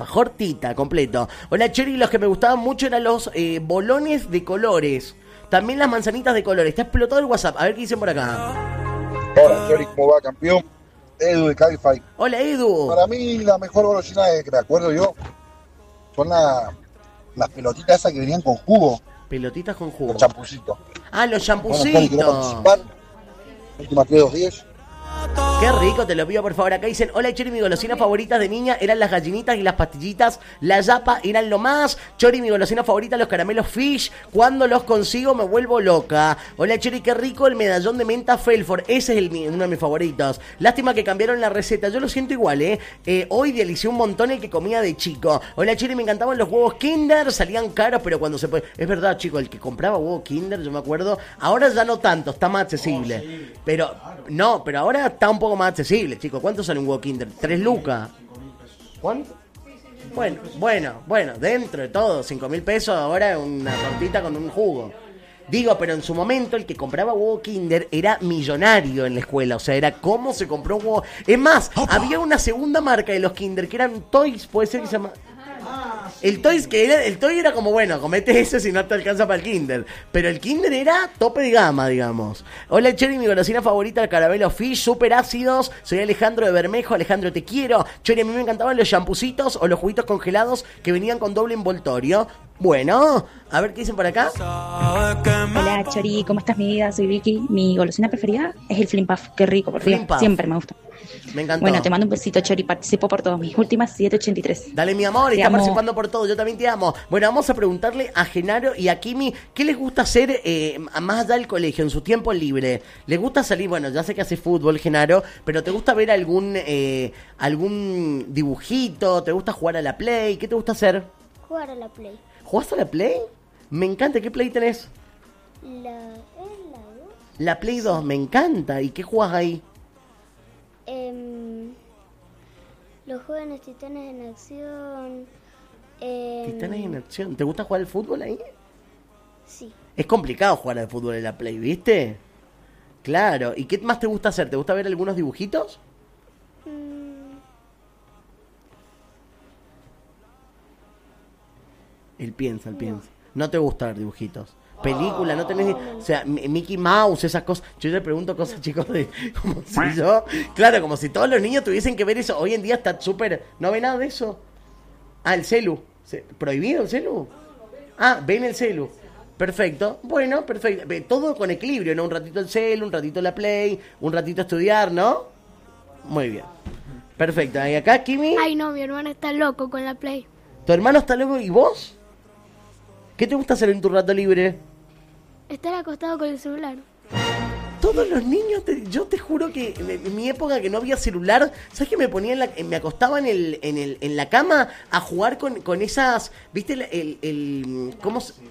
Hortita, completo. Hola, Chori, los que me gustaban mucho eran los bolones de colores. También las manzanitas de colores. Está explotado el WhatsApp. A ver qué dicen por acá. Hola, Chori, ¿cómo va, campeón? Edu de Cabify. Hola, Edu. Para mí, la mejor golosina que me acuerdo yo son las pelotitas esas que venían con jugo. Pelotitas con jugo. Los champucitos. Ah, los Bueno, Chori, champucitos. ¿querés participar? Última 3-2-10. Qué rico, te lo pido por favor. Acá dicen, hola Chori, mi golosina favorita de niña eran las gallinitas y las pastillitas. La yapa eran lo más. Chori, mi golosina favorita, los caramelos Fish. Cuando los consigo me vuelvo loca. Hola Chori, qué rico el medallón de menta Felford. Ese es uno de mis favoritos. Lástima que cambiaron la receta. Yo lo siento igual, hoy idealicé un montón el que comía de chico. Hola Chori, me encantaban los huevos Kinder. Salían caros, pero cuando se puede... Es verdad, chico, el que compraba huevos Kinder, yo me acuerdo. Ahora ya no tanto, está más accesible. Pero, no, pero ahora está un poco más accesible, chicos. ¿Cuánto sale un huevo Kinder? 3 lucas. ¿Cuánto? Bueno, dentro de todo, 5.000 pesos ahora una tortita con un jugo. Digo, pero en su momento el que compraba huevo Kinder era millonario en la escuela. O sea, era cómo se compró un huevo. Es más, había una segunda marca de los Kinder que eran Toys, puede ser que se llama... El Toys el Toy era como, bueno, comete eso si no te alcanza para el Kinder. Pero el Kinder era tope de gama, digamos. Hola, Chori, mi golosina favorita, el caramelo Fish, súper ácidos. Soy Alejandro de Bermejo. Alejandro, te quiero. Chori, a mí me encantaban los champucitos o los juguitos congelados que venían con doble envoltorio. Bueno, a ver qué dicen por acá. Hola, Chori, ¿cómo estás, mi vida? Soy Vicky. Mi golosina preferida es el Flim Puff. Qué rico, por Dios. Siempre me gusta. Me encantó. Bueno, te mando un besito, Chori. Participo por todos. Mis últimas 783. Dale, mi amor, está participando por todo. Yo también te amo. Bueno, vamos a preguntarle a Genaro y a Kimi qué les gusta hacer más allá del colegio, en su tiempo libre. ¿Les gusta salir? Bueno, ya sé que hace fútbol, Genaro, pero ¿te gusta ver algún dibujito? ¿Te gusta jugar a la Play? ¿Qué te gusta hacer? Jugar a la Play. ¿Jugás a la Play? Me encanta. ¿Qué Play tenés? La 2. La Play 2, me encanta. ¿Y qué jugás ahí? Los jóvenes titanes en acción. Titanes en acción. ¿Te gusta jugar al fútbol ahí? Sí. Es complicado jugar al fútbol en la Play, ¿viste? Claro. ¿Y qué más te gusta hacer? ¿Te gusta ver algunos dibujitos? Él piensa. No te gusta ver dibujitos. Película, no tenés... O sea, Mickey Mouse, esas cosas. Yo le pregunto cosas, chicos, como si yo... Claro, como si todos los niños tuviesen que ver eso. Hoy en día está súper... ¿No ve nada de eso? Ah, el celu. ¿Prohibido el celu? Ah, ven el celu. Perfecto. Bueno, perfecto. Todo con equilibrio, ¿no? Un ratito el celu, un ratito la Play, un ratito estudiar, ¿no? Muy bien. Perfecto. ¿Y acá, Kimi? Ay, no, mi hermano está loco con la Play. ¿Tu hermano está loco y vos? ¿Qué te gusta hacer en tu rato libre? Estar acostado con el celular. Todos los niños, yo te juro que en mi época que no había celular, ¿sabes qué me ponía me acostaba en la cama a jugar con esas, ¿viste? ¿Cómo se...?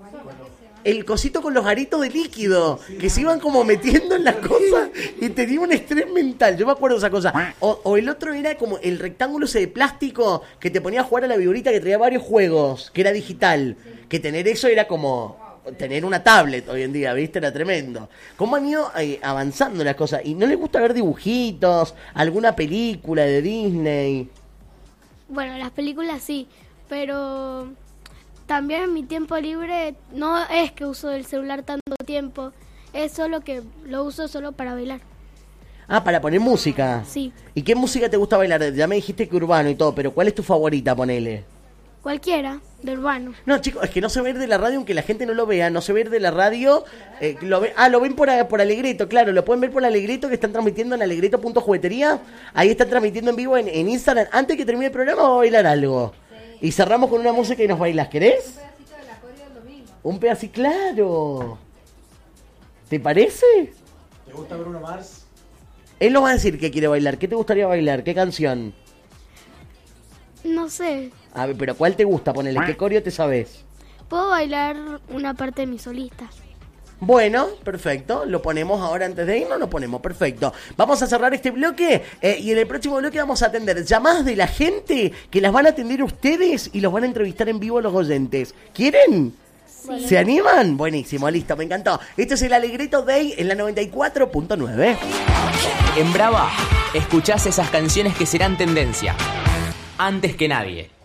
El cosito con los aritos de líquido, que se iban como metiendo en las cosas y tenía un estrés mental. Yo me acuerdo de esa cosa. O el otro era como el rectángulo ese de plástico que te ponía a jugar a la viborita, que traía varios juegos, que era digital. Que tener eso era como tener una tablet hoy en día, ¿viste? Era tremendo. ¿Cómo han ido avanzando las cosas? ¿Y no les gusta ver dibujitos? ¿Alguna película de Disney? Bueno, las películas sí, pero... También en mi tiempo libre no es que uso el celular tanto tiempo, es solo que lo uso solo para bailar. Ah, para poner música. Sí. ¿Y qué música te gusta bailar? Ya me dijiste que urbano y todo, pero ¿cuál es tu favorita, ponele? Cualquiera, de urbano. No, chicos, es que no se ve ir de la radio, aunque la gente no lo vea, no se ve ir de la radio. Lo ven por Alegreto, claro, lo pueden ver por Alegreto, que están transmitiendo en alegreto.juguetería. Ahí están transmitiendo en vivo en Instagram. Antes que termine el programa, vamos a bailar algo. Y cerramos con una música y nos bailas, ¿querés? Un pedacito de la coreo del domingo. Un pedacito, claro. ¿Te parece? ¿Te gusta Bruno Mars? Él nos va a decir que quiere bailar. ¿Qué te gustaría bailar? ¿Qué canción? No sé. A ver, pero ¿cuál te gusta? Ponele, ¿qué coreo te sabes? Puedo bailar una parte de mi solista. Bueno, perfecto. Lo ponemos ahora antes de irnos, lo ponemos, perfecto. Vamos a cerrar este bloque y en el próximo bloque vamos a atender llamadas de la gente que las van a atender ustedes y los van a entrevistar en vivo los oyentes. ¿Quieren? Sí. ¿Se animan? Buenísimo, listo, me encantó. Este es el Alegreto Day en la 94.9. En Brava, escuchás esas canciones que serán tendencia. Antes que nadie.